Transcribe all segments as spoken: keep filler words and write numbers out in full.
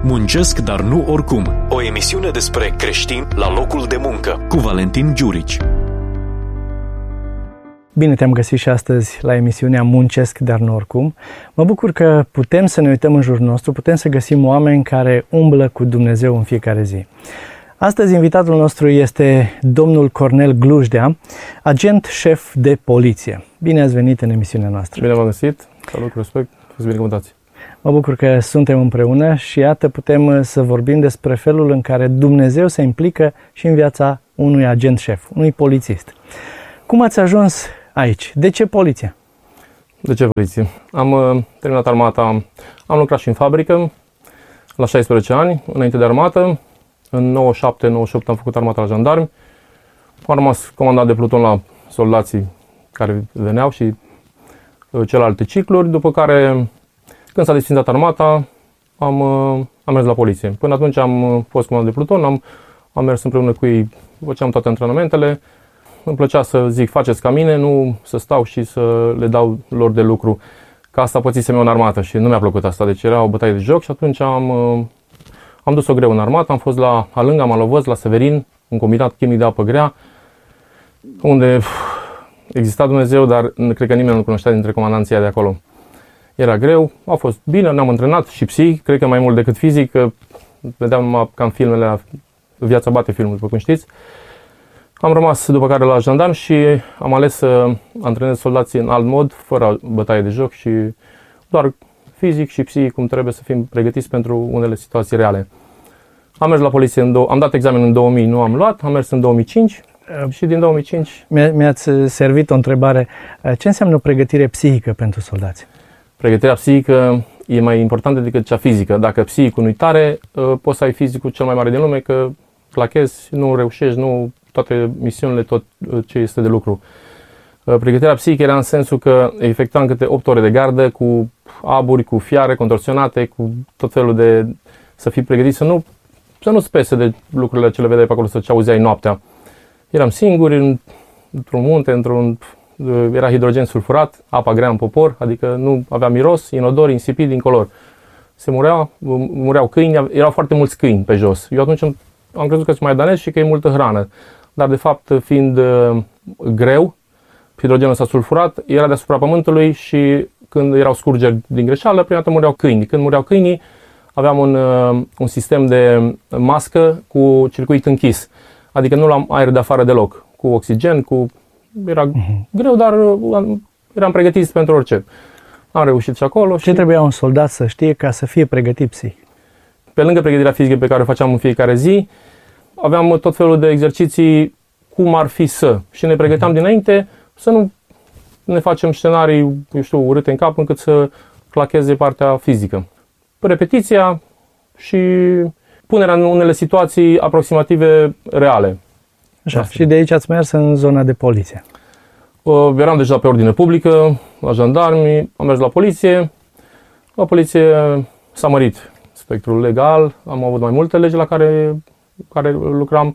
Muncesc, dar nu oricum. O emisiune despre creștini la locul de muncă, cu Valentin Giurici. Bine te-am găsit și astăzi la emisiunea Muncesc, dar nu oricum. Mă bucur că putem să ne uităm în jurul nostru, putem să găsim oameni care umblă cu Dumnezeu în fiecare zi. Astăzi invitatul nostru este domnul Cornel Glujdea, agent șef de poliție. Bine ați venit în emisiunea noastră. Bine v-am găsit, salut, respect, fiți binecuvântați. Mă bucur că suntem împreună și iată putem să vorbim despre felul în care Dumnezeu se implică și în viața unui agent șef, unui polițist. Cum ați ajuns aici? De ce poliția? De ce poliție? Am uh, terminat armata, am lucrat și în fabrică la șaisprezece ani, înainte de armată. În nouăzeci și șapte nouăzeci și opt am făcut armata la jandarmi. Am rămas comandant de pluton la soldații care veneau și uh, celelalte cicluri, după care, când s-a desfințat armata, am, uh, am mers la poliție. Până atunci am fost comandant de pluton, am, am mers împreună cu ei, făceam toate antrenamentele. Îmi plăcea să zic, faceți ca mine, nu să stau și să le dau lor de lucru. Că asta pățisem eu în armată și nu mi-a plăcut asta. Deci era o bătaie de joc și atunci am, am dus-o greu în armată. Am fost la Alânga, Malovăz, la Severin, un combinat chimic de apă grea, unde pf, exista Dumnezeu, dar cred că nimeni nu cunoștea dintre comandanții de acolo. Era greu, a fost bine, ne-am antrenat și psihic, cred că mai mult decât fizic, că vedeam numai cam filmele, la Viața bate filmul, după cum știți. Am rămas după care la jandarm și am ales să antrenez soldații în alt mod, fără bătaie de joc și doar fizic și psihic, cum trebuie să fim pregătiți pentru unele situații reale. Am mers la poliție, în dou- am dat examen în două mii, nu am luat, am mers în două mii cinci și din două mii cinci... Mi-ați servit o întrebare. Ce înseamnă pregătire psihică pentru soldați? Pregătirea psihică e mai importantă decât cea fizică. Dacă psihicul nu-i tare, poți să ai fizicul cel mai mare din lume, că clachezi, nu reușești, nu... toate misiunile, tot ce este de lucru. Pregătirea psihică era în sensul că efectuam câte opt ore de gardă cu aburi, cu fiare contorsionate, cu tot felul de... să fii pregătit, să nu să nu spese de lucrurile ce le vedeai pe acolo, să ce auzeai noaptea. Eram singuri într-un munte, într-un... era hidrogen sulfurat, apa grea în popor, adică nu avea miros, inodor, insipid, incolor. Se mureau, mureau câini, erau foarte mulți câini pe jos. Eu atunci am crezut că sunt mai danez și că e multă hrană. Dar de fapt, fiind uh, greu, hidrogenul s-a sulfurat, era deasupra pământului și când erau scurgeri din greșeală, prima dată mureau câini. Când mureau câinii, aveam un, uh, un sistem de mască cu circuit închis. Adică nu luam aer de afară deloc, cu oxigen, cu... Era uh-huh. greu, dar uh, eram pregătiți pentru orice. Am reușit și acolo. Ce și... trebuia un soldat să știe ca să fie pregătit psihic? Pe lângă pregătirea fizică pe care o făceam în fiecare zi, aveam tot felul de exerciții cum ar fi să. Și ne pregăteam dinainte să nu ne facem scenarii, eu știu, urâte în cap încât să clacheze partea fizică. Repetiția și punerea în unele situații aproximative reale. Așa. Și de aici ați mers în zona de poliție. Uh, eram deja pe ordine publică, la jandarmi, am mers la poliție. La poliție s-a mărit spectrul legal, am avut mai multe legi la care, care lucram.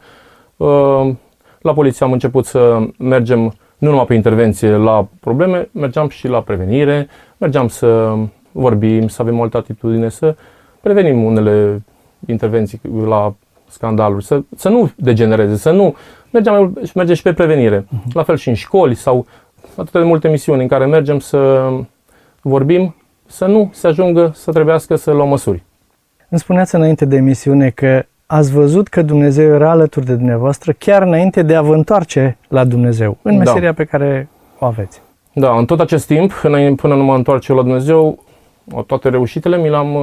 La poliție am început să mergem nu numai pe intervenție la probleme, mergeam și la prevenire, mergeam să vorbim, să avem o altă atitudine, să prevenim unele intervenții la scandaluri, să, să nu degenereze, să nu... Mergeam, mergem și pe prevenire, la fel și în școli sau atât de multe misiuni în care mergem să vorbim, să nu se ajungă să trebuiască să luăm măsuri. Îmi spuneați înainte de emisiune că ați văzut că Dumnezeu era alături de dumneavoastră chiar înainte de a vă întoarce la Dumnezeu, în meseria da. pe care o aveți. Da, în tot acest timp, până nu mă întoarce eu la Dumnezeu, toate reușitele mi le-am,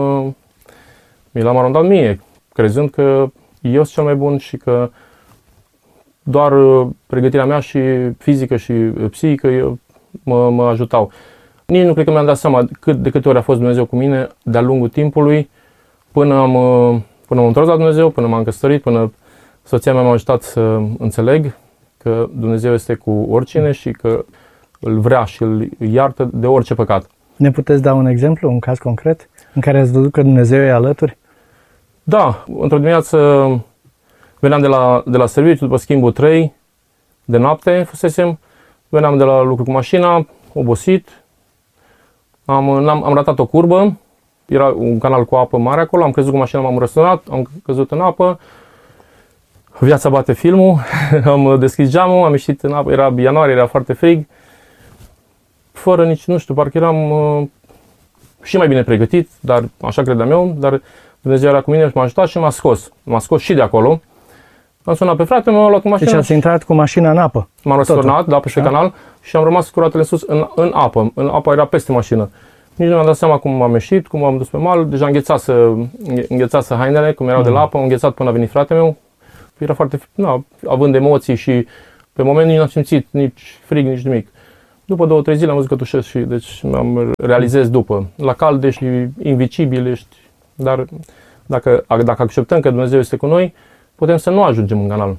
mi le-am arondat mie, crezând că eu sunt cel mai bun și că doar pregătirea mea și fizică și psihică eu, mă, mă ajutau. Nici nu cred că mi-am dat seama cât, de câte ori a fost Dumnezeu cu mine de-a lungul timpului, până am, până am întors la Dumnezeu, până m-am căsătorit, până soția mea m-a ajutat să înțeleg că Dumnezeu este cu oricine și că îl vrea și îl iartă de orice păcat. Ne puteți da un exemplu, un caz concret, în care ați văzut că Dumnezeu e alături? Da, într-o dimineață veneam de la, de la serviciu, după schimbul trei de noapte fusesem, veneam de la lucru cu mașina, obosit, am, am, am ratat o curbă, Era un canal cu apă mare acolo, am crezut cu mașina, m-am răsunat, am căzut în apă. Viața bate filmul, am deschis geamul, am ieșit în apă, era ianuarie, era foarte frig. Fără nici, nu știu, parcă eram uh, și mai bine pregătit, dar așa credeam eu, dar Dumnezeu era cu mine și m-a ajutat și m-a scos. M-a scos și de acolo. Am sunat pe frate, m-a luat cu mașina. Deci ați intrat cu mașina în apă? M-am răsturnat, da, pe da? canal și am rămas cu roatele în sus, în, în apă. În apă era peste mașină. Nici nu mi-am dat seama cum am ieșit, cum am dus pe mal. Deja înghețase, înghețase hainele, cum erau mm. de la apă, am înghețat până a venit fratele meu. Era foarte, na, având emoții și pe moment nici n-am simțit nici frig, nici nimic. După două, trei zile am văzut că tușesc și deci am realizez după. La cald ești invicibil, ești, dar dacă, dacă acceptăm că Dumnezeu este cu noi, putem să nu ajungem în canal.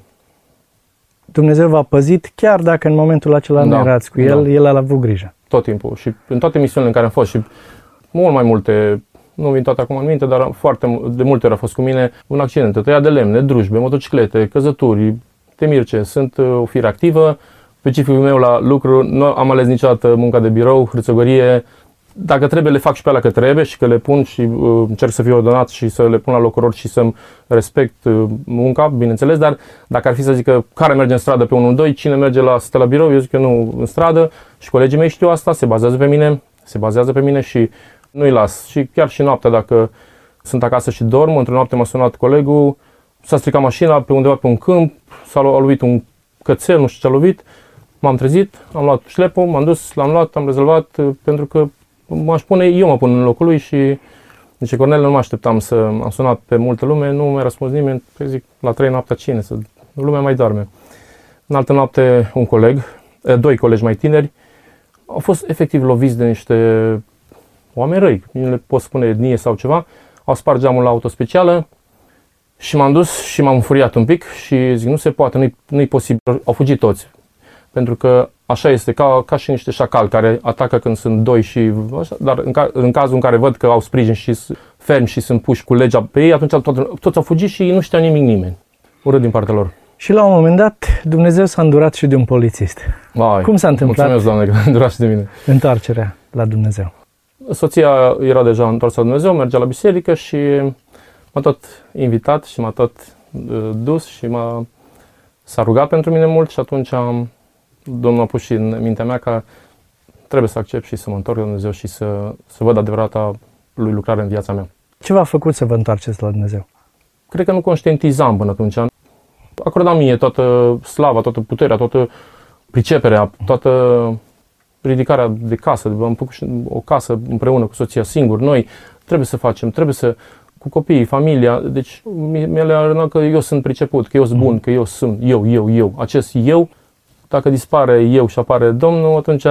Dumnezeu v-a păzit chiar dacă în momentul acela da, nu erați cu El, da. El a avut grijă. Tot timpul și în toate misiunile în care am fost și mult mai multe, nu vin toate acum în minte, dar foarte de multe ori a fost cu mine un accident, tăia de lemne, drujbe, motociclete, căzături, temirce, sunt o fire activă. Specificul meu la lucru, nu am ales niciodată munca de birou, hârțogărie. Dacă trebuie, le fac și pe alea că trebuie și că le pun și uh, încerc să fiu ordonat și să le pun la locul lor și să-mi respect uh, munca, bineînțeles, dar dacă ar fi să zic că care merge în stradă pe unu doi, cine merge la, stă la birou, eu zic că nu în stradă și colegii mei știu asta, se bazează pe mine, se bazează pe mine și nu-i las. Și chiar și noaptea, dacă sunt acasă și dorm, într-o noapte m-a sunat colegul, s-a stricat mașina pe undeva pe un câmp, s-a lovit un cățel, nu știu ce a lovit. M-am trezit, am luat șlepul, m-am dus, l-am luat, am rezolvat, pentru că m-aș pune, eu mă pun în locul lui și zice, Cornel, nu mă așteptam să, am sunat pe multă lume, nu mi-a răspuns nimeni, păi zic, la trei noaptea cine, să, lumea mai doarme. În altă noapte, un coleg, doi colegi mai tineri, au fost efectiv loviți de niște oameni răi, nu le pot spune etnie sau ceva, au spart geamul la autospecială și m-am dus și m-am înfuriat un pic și zic, nu se poate, nu-i, nu-i posibil, au fugit toți. Pentru că așa este, ca, ca și niște șacali care atacă când sunt doi și așa, dar în, ca, în cazul în care văd că au sprijin și fermi și sunt puși cu legea pe ei, atunci toți, toți au fugit și nu știa nimic nimeni. Urât din partea lor. Și la un moment dat, Dumnezeu s-a îndurat și de un polițist. Vai, cum s-a întâmplat? Mulțumesc, Doamne, că a îndurat și de mine. Întoarcerea la Dumnezeu. Soția era deja întoarsă la Dumnezeu, mergea la biserică și m-a tot invitat și m-a tot uh, dus și m-a, s-a rugat pentru mine mult și atunci am Domnul a pus și în mintea mea că trebuie să accept și să mă întorc la Dumnezeu și să, să văd adevărata lui lucrare în viața mea. Ce v-a făcut să vă întoarceți la Dumnezeu? Cred că nu conștientizam până atunci. Acordam mie toată slava, toată puterea, toată priceperea, toată ridicarea de casă. Am făcut o casă împreună cu soția, singur. Noi trebuie să facem, trebuie să... cu copiii, familia. Deci mi-a arătat că eu sunt priceput, că eu sunt bun, că eu sunt eu, eu, eu. Acest eu, dacă dispare eu și apare Domnul, atunci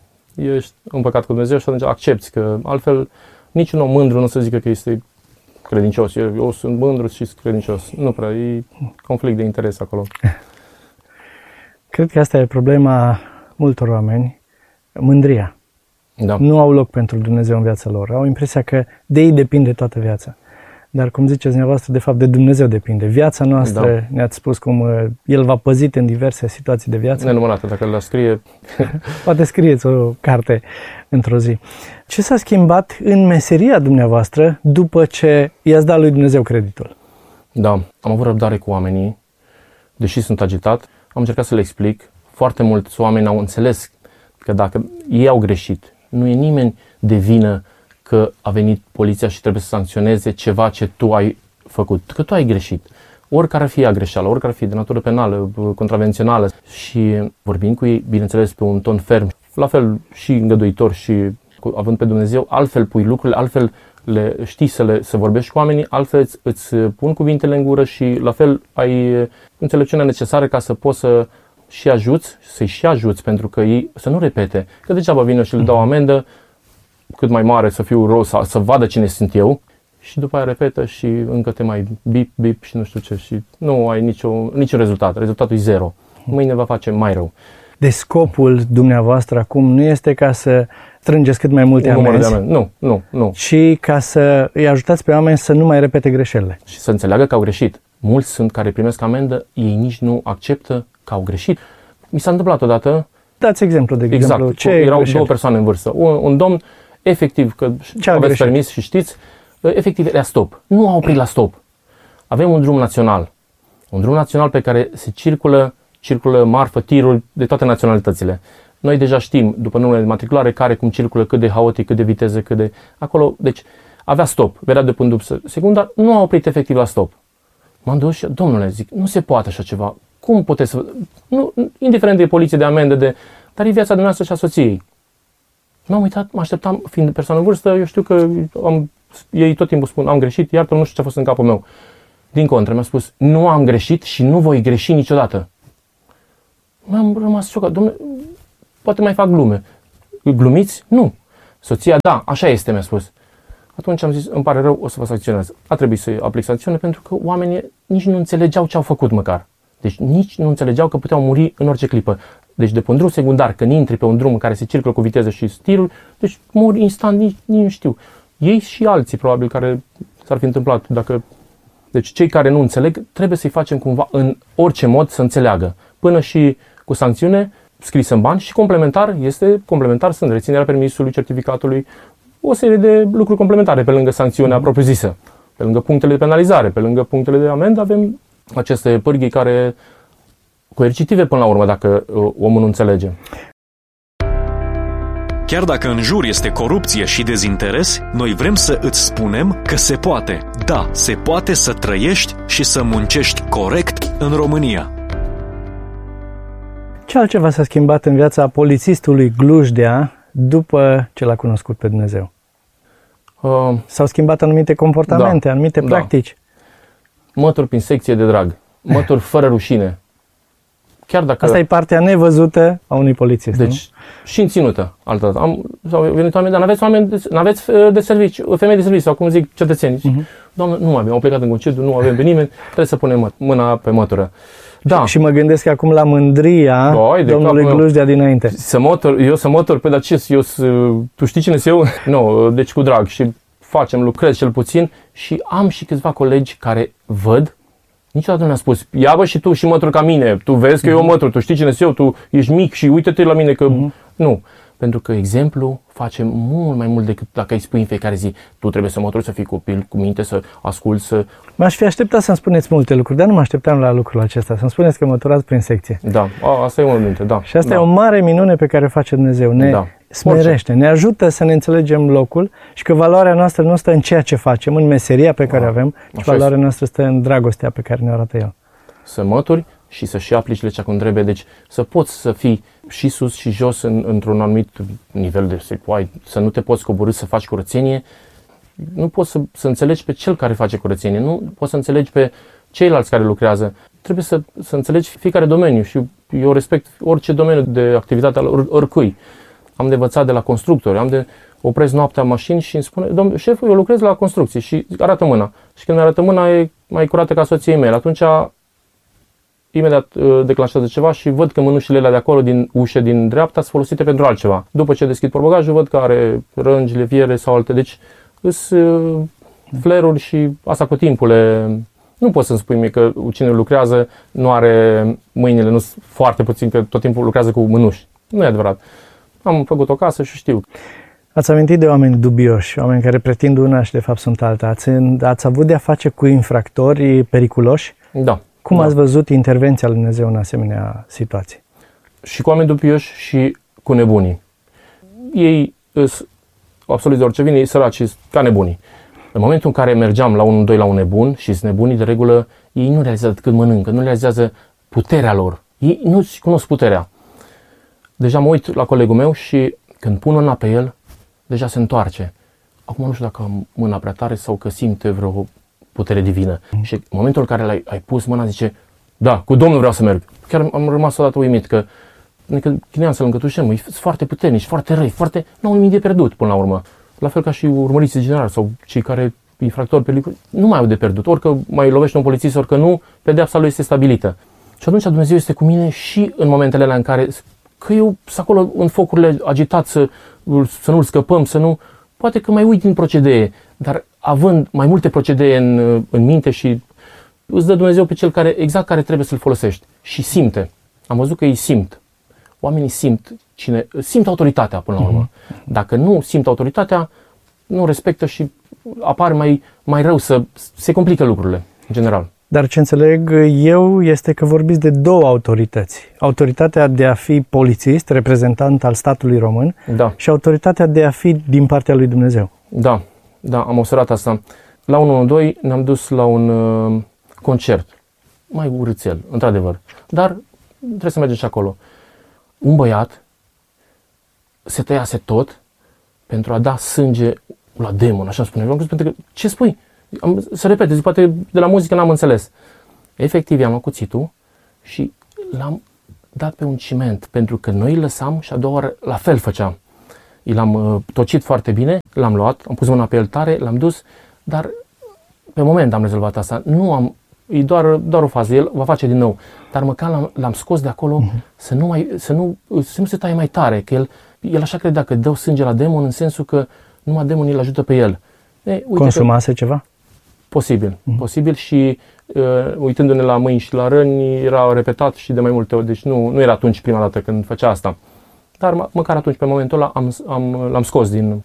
ești împăcat cu Dumnezeu și atunci accepti că altfel niciun om mândru nu se zică că este credincios. Eu, eu sunt mândru și sunt credincios. Nu prea, e conflict de interes acolo. Cred că asta e problema multor oameni, mândria. Da. Nu au loc pentru Dumnezeu în viața lor. Au impresia că de ei depinde toată viața. Dar cum ziceți dumneavoastră, de fapt de Dumnezeu depinde. Viața noastră, da. Ne-ați spus cum El v-a păzit în diverse situații de viață. Nenumărate, dacă le scrie. Poate scrieți o carte într-o zi. Ce s-a schimbat în meseria dumneavoastră după ce i-ați dat lui Dumnezeu creditul? Da, am avut răbdare cu oamenii, deși sunt agitat. Am încercat să le explic. Foarte mulți oameni au înțeles că dacă ei au greșit, nu e nimeni de vină că a venit poliția și trebuie să sancționeze ceva ce tu ai făcut, că tu ai greșit. Oricare ar fi ea greșeală, oricare ar fi de natură penală, contravențională. Și vorbind cu ei, bineînțeles, pe un ton ferm, la fel și îngăduitor și având pe Dumnezeu, altfel pui lucrurile, altfel le știi să, le, să vorbești cu oamenii, altfel îți, îți pun cuvintele în gură și la fel ai înțelepciunea necesară ca să poți să și ajuți, să-i și ajuți, pentru că ei să nu repete. Că degeaba vin și le dau amendă, cât mai mare să fiu rău, să, să vadă cine sunt eu și după aia repetă și încă te mai bip, bip și nu știu ce și nu ai nicio, niciun rezultat. Rezultatul e zero. Mâine va face mai rău. De scopul dumneavoastră acum nu este ca să strângeți cât mai multe amenzi, amenzi. Nu, nu, nu. ci ca să îi ajutați pe oameni să nu mai repete greșelile. Și să înțeleagă că au greșit. Mulți sunt care primesc amendă, ei nici nu acceptă că au greșit. Mi s-a întâmplat odată. Dați exemplu, de exact. exemplu. Ce Erau greșeli? două persoane în vârstă. Un, un domn efectiv, că Ce aveți permis și știți, efectiv era stop. Nu a oprit la stop. Avem un drum național. Un drum național pe care se circulă, circulă marfă, tiruri de toate naționalitățile. Noi deja știm, după numele de matriculare, care cum circulă, cât de haotic, cât de viteză, cât de... Acolo, deci, avea stop. Vedea de până după secundar, nu a oprit efectiv la stop. M-am dus și, domnule, zic, nu se poate așa ceva. Cum puteți să... Nu, indiferent de poliție, de amendă, de... Dar e viața dumneavoastră și a soției. M-am uitat, mă așteptam, fiind persoană în vârstă, eu știu că am, ei tot timpul spun, am greșit, iartă, nu știu ce a fost în capul meu. Din contră, mi-a spus, nu am greșit și nu voi greși niciodată. M-am rămas șocat, domnule, poate mai fac glume. Glumiți? Nu. Soția, da, așa este, mi-a spus. Atunci am zis, îmi pare rău, o să vă sancționez. A trebuit să aplic sancțiune pentru că oamenii nici nu înțelegeau ce au făcut măcar. Deci nici nu înțelegeau că puteau muri în orice clipă. Deci de pe un drum secundar, când intri pe un drum în care se circulă cu viteză și stilul, deci mori instant, nici, nici nu știu. Ei și alții probabil care s-ar fi întâmplat. Dacă... Deci cei care nu înțeleg, trebuie să-i facem cumva în orice mod să înțeleagă. Până și cu sancțiune scrisă în bani și complementar, este complementar, sunt reținerea permisului, certificatului, o serie de lucruri complementare pe lângă sancțiunea propriu-zisă. Pe lângă punctele de penalizare, pe lângă punctele de amendă, avem aceste pârghii care coercitive până la urmă, dacă omul nu înțelege. Chiar dacă în jur este corupție și dezinteres, noi vrem să îți spunem că se poate. Da, se poate să trăiești și să muncești corect în România. Ce altceva s-a schimbat în viața polițistului Glujdea după ce l-a cunoscut pe Dumnezeu? Uh, S-au schimbat anumite comportamente, da, anumite practici. Da. Mături prin secție de drag. Mături fără rușine. Chiar dacă... Asta e partea nevăzută a unui polițist, deci, nu? Și în ținută. Altă am, sau venit oameni, dar n-aveți oameni, de, n-aveți de serviciu, femei de serviciu, sau cum zic, cetățeni. Uh-huh. Doamne, nu mai avem, au plecat în concediu, nu avem pe nimeni, trebuie să punem mâna pe mătură. Da. Și, și mă gândesc acum la mândria Doi, domnului Glujdea dinainte. Să mătur, eu să mătur, pe dar ce, eu să, tu știi cine sunt eu? Nu, deci cu drag și facem, lucrez cel puțin și am și câțiva colegi care văd. Niciodată nu mi-a spus, ia bă și tu și mături ca mine, tu vezi că uh-huh. eu mătur, tu știi cine sunt eu, tu ești mic și uite-te la mine că... Uh-huh. Nu, pentru că exemplu face mult mai mult decât dacă îi spui în fiecare zi, tu trebuie să mături, să fii copil, cu minte, să asculți, să... M-aș fi așteptat să-mi spuneți multe lucruri, dar nu mă așteptam la lucrul acesta, să-mi spuneți că măturați prin secție. Da, a, asta e unul dintre, da. Și asta da. e o mare minune pe care o face Dumnezeu, ne da. smerește, ne ajută să ne înțelegem locul și că valoarea noastră nu stă în ceea ce facem, în meseria pe care o avem, ci valoarea noastră stă în dragostea pe care ne arată El. Să mături și să și aplici legea cum trebuie, deci să poți să fii și sus și jos în, într-un anumit nivel de secuai, să nu te poți coborî să faci curățenie, nu poți să, să înțelegi pe cel care face curățenie, nu poți să înțelegi pe ceilalți care lucrează, trebuie să, să înțelegi fiecare domeniu și eu respect orice domeniu de activitate al or, oricui. Am de învățat de la constructori, am de opresc noaptea mașini și îmi spune, domnule, șeful, eu lucrez la construcție și arată mâna. Și când mi arată mâna e mai curată ca soției mele. Atunci imediat uh, declanșează ceva și văd că mânușile alea de acolo, din ușă, din dreapta, sunt folosite pentru altceva. După ce deschid portbagajul, văd că are rângi, leviere sau alte. Deci, sunt uh, fleruri și asta cu timpul. Le... Nu poți să-mi spui mie că cine lucrează nu are mâinile, nu foarte puțin, că tot timpul lucrează cu mânuși. Nu e adevărat. Am făcut o casă și știu. Ați amintit de oameni dubioși, oameni care pretind una și de fapt sunt alta. Ați, ați avut de-a face cu infractori periculoși? Da. Cum da. ați văzut intervenția lui Dumnezeu în asemenea situații? Și cu oameni dubioși și cu nebunii. Ei sunt absolut de orice vine, ei săraci, ca nebunii. În momentul în care mergeam la unul, doi la un nebun și sunt nebunii, de regulă, ei nu realizează cât mănâncă, nu realizează puterea lor. Ei nu-și cunosc puterea. Deja mă uit la colegul meu și când pun mâna pe el, deja se întoarce. Acum nu știu dacă am mâna prea tare sau că simte vreo putere divină. Mm. Și în momentul în care l-ai ai pus mâna, zice, da, cu Domnul vreau să merg. Chiar am rămas odată uimit că chineam să-l încătușăm, e foarte puternici, foarte răi, foarte... Nu au nimic de pierdut până la urmă. La fel ca și urmăriții generali sau cei care infractori periculoși, nu mai au de pierdut. Orică mai lovește un polițist, orică nu, pedeapsa lui este stabilită. Și atunci Dumnezeu este cu mine și în momentele alea în care, că eu sunt acolo în focurile agitat să, să nu-l scăpăm, să nu... Poate că mai uit din procedee, dar având mai multe procedee în, în minte și îți dă Dumnezeu pe cel care, exact care trebuie să-l folosești. Și simte. Am văzut că ei simt. oamenii simt, cine, simt autoritatea până la urmă. Mm-hmm. Dacă nu simt autoritatea, nu respectă și apare mai, mai rău, să se complică lucrurile, în general. Dar ce înțeleg eu este că vorbiți de două autorități. Autoritatea de a fi polițist, reprezentant al statului român, da. și autoritatea de a fi din partea lui Dumnezeu. Da, da, am observat asta. La unu unu doi ne-am dus la un uh, concert, mai urâțel, într-adevăr, dar trebuie să mergem și acolo. Un băiat se tăiase tot pentru a da sânge la demon, așa spune. Pentru că, ce spui? Am, să repete, zic, poate de la muzică n-am înțeles. Efectiv, i-am luat cuțitul și l-am dat pe un ciment, pentru că noi îl lăsam și a doua oară la fel făceam. I l-am uh, tocit foarte bine, l-am luat, am pus mâna pe el tare, l-am dus, dar pe moment am rezolvat asta. Nu am, e doar, doar o fază, el va face din nou. Dar măcar l-am, l-am scos de acolo uh-huh. să, nu mai, să, nu, să nu se taie mai tare, că el, el așa credea că dă sânge la demon în sensul că numai demonii îl ajută pe el. E, uite Consumase că, ceva? Posibil, uh-huh. posibil și uh, uitându-ne la mâini și la răni, era repetat și de mai multe ori, deci nu, nu era atunci prima dată când făcea asta. Dar mă, măcar atunci, pe momentul ăla, am, am, l-am scos din...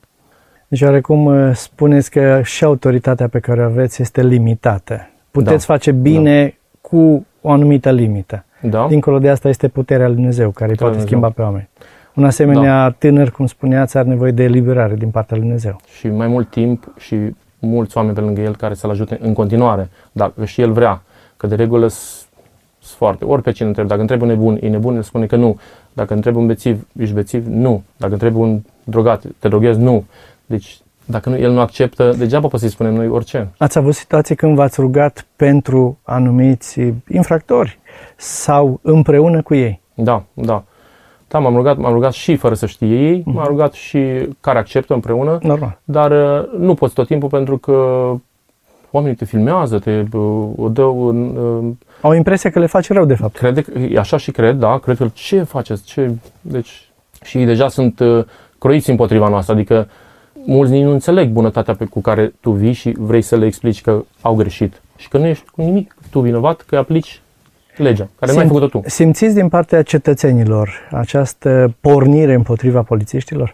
Deci, oarecum, spuneți că și autoritatea pe care o aveți este limitată. Puteți da. face bine da. cu o anumită limită. Da. Dincolo de asta este puterea lui Dumnezeu, care îi poate Dumnezeu. schimba pe oameni. Un asemenea da. tânăr, cum spuneați, are nevoie de eliberare din partea lui Dumnezeu. Și mai mult timp și mulți oameni pe lângă el care să-l ajute în continuare, dacă și el vrea, că de regulă sunt foarte, ori pe cine întreb, dacă întreb un nebun, e nebun, el spune că nu, dacă întreb un bețiv, ești bețiv, nu, dacă întreb un drogat, te droghezi, nu. Deci, dacă nu, el nu acceptă, degeaba poți să-i spunem noi orice. Ați avut situații când v-ați rugat pentru anumiți infractori sau împreună cu ei? Da, da. Da, m-am rugat, m-am rugat și fără să știe ei, m-am rugat și care acceptă împreună, normal. Dar nu poți tot timpul pentru că oamenii te filmează, te o dă un... Au impresia că le faci rău, de fapt. Crede, așa și cred, da, cred că ce faceți, ce... Deci, și deja sunt croiți împotriva noastră, adică mulți nu înțeleg bunătatea pe cu care tu vii și vrei să le explici că au greșit și că nu ești cu nimic tu vinovat, că aplici legea, care nu ai făcut-o tu. Simțiți din partea cetățenilor această pornire împotriva polițiștilor?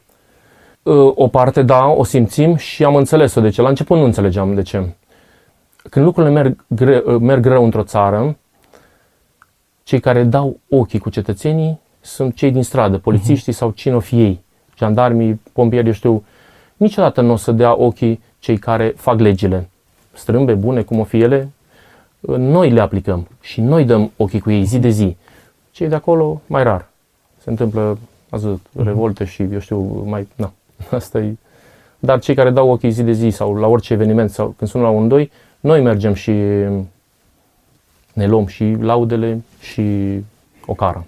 O parte, da, o simțim și am înțeles-o. De ce? La început nu înțelegeam de ce. Când lucrurile merg, gre, merg rău într-o țară, cei care dau ochii cu cetățenii sunt cei din stradă, polițiștii uh-huh. sau cine o fi ei, jandarmii, pompieri, eu știu. Niciodată nu o să dea ochii cei care fac legile. Strâmbe, bune, cum o fi ele, noi le aplicăm și noi dăm ochii cu ei zi de zi. Cei de acolo, mai rar. Se întâmplă, azi văzut, revolte și, eu știu, mai... Na, asta e. Dar cei care dau ochii zi de zi sau la orice eveniment sau când sunt la un doi, noi mergem și ne luăm și laudele și ocara.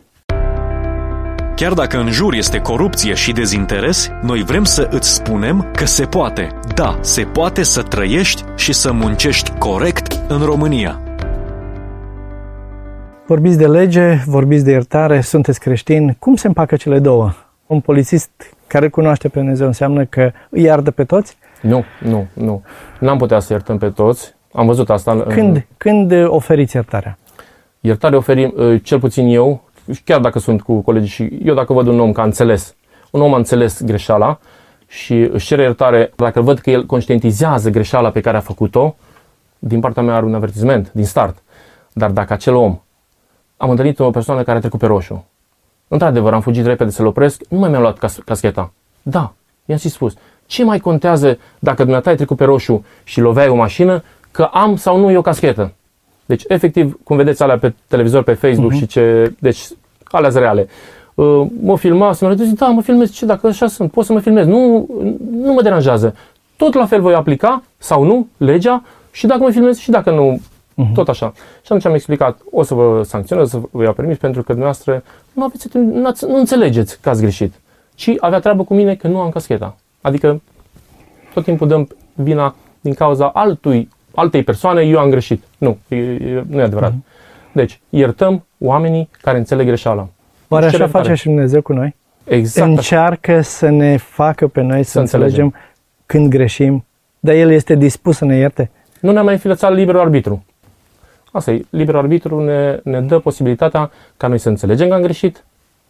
Chiar dacă în jur este corupție și dezinteres, noi vrem să îți spunem că se poate. Da, se poate să trăiești și să muncești corect în România. Vorbiți de lege, vorbiți de iertare, sunteți creștini. Cum se împacă cele două? Un polițist care cunoaște pe Dumnezeu înseamnă că îi iartă pe toți? Nu, nu, nu. N-am putea să iertăm pe toți. Am văzut asta. Când, în... când oferiți iertarea? Iertare oferim, cel puțin eu, chiar dacă sunt cu colegii și eu dacă văd un om că a înțeles, un om a înțeles greșeala și își cere iertare, dacă văd că el conștientizează greșeala pe care a făcut-o, din partea mea are un avertisment din start. Dar dacă acel om, am întâlnit o persoană care a trecut pe roșu, într-adevăr am fugit repede să-l opresc, nu mai mi-am luat cas- cascheta. Da, i-am și spus. Ce mai contează dacă dumneata ai trecut pe roșu și loveai o mașină, că am sau nu eu caschetă? Deci, efectiv, cum vedeți alea pe televizor, pe Facebook uh-huh. și ce... Deci, alea-s reale. Uh, mă filma, să mă zic, da, mă filmez, ce, dacă așa sunt, pot să mă filmez. Nu, nu mă deranjează. Tot la fel voi aplica, sau nu, legea, și dacă mă filmez, și dacă nu, uh-huh. tot așa. Și atunci am explicat, o să vă sancționez, să vă iau permis, pentru că dumneavoastră nu, aveți, nu, ați, nu înțelegeți că ați greșit. Ci avea treabă cu mine că nu am cascheta. Adică, tot timpul dăm vina din cauza altui, altei persoane, eu am greșit. Nu, e, e, nu e adevărat. Uh-huh. Deci, iertăm oamenii care înțeleg greșeala. Oare așa face și Dumnezeu cu noi? Exact. Încearcă așa. Să ne facă pe noi să, să înțelegem. înțelegem când greșim, dar El este dispus să ne ierte? Nu ne-a mai înființat liberul arbitru. Asta e, liberul arbitru ne, ne dă posibilitatea ca noi să înțelegem că am greșit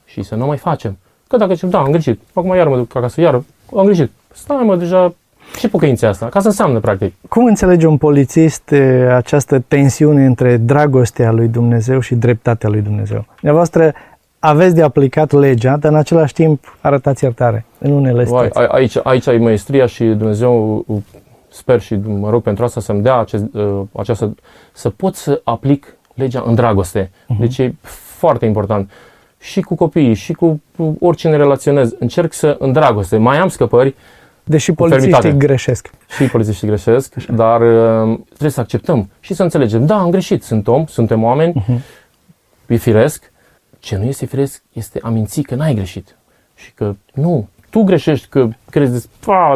și să nu mai facem. Că dacă zicem, da, am greșit, acum iar mă duc acasă, iar am greșit. Stai mă, deja, și pocăința asta, ca să înseamnă, practic. Cum înțelege un polițist e, această tensiune între dragostea lui Dumnezeu și dreptatea lui Dumnezeu? Dumneavoastră aveți de aplicat legea, dar în același timp arătați iertare în unele situații. Vai, aici, aici ai maestria și Dumnezeu, sper și mă rog pentru asta să-mi dea acest, această, să pot să aplic legea în dragoste. Uh-huh. Deci e foarte important. Și cu copiii, și cu oricine relaționez, încerc să în dragoste. Mai am scăpări. Deși polițiștii greșesc. Și polițiștii greșesc, așa. Dar trebuie să acceptăm și să înțelegem. Da, am greșit, sunt om, suntem oameni, uh-huh. E firesc. Ce nu este firesc este a minți că n-ai greșit. Și că nu, tu greșești, că crezi,